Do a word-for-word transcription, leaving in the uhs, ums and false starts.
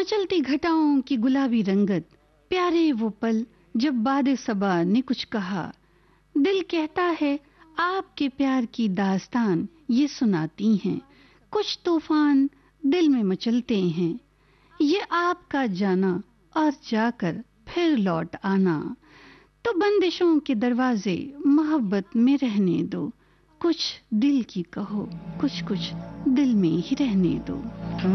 मचलती घटाओं की गुलाबी रंगत, प्यारे वो पल जब बादे सबा ने कुछ कहा। दिल कहता है आपके प्यार की दास्तान ये सुनाती हैं। कुछ तूफान दिल में मचलते हैं, ये आपका जाना और जाकर फिर लौट आना। तो बंदिशों के दरवाजे मोहब्बत में रहने दो, कुछ दिल की कहो, कुछ कुछ दिल में ही रहने दो।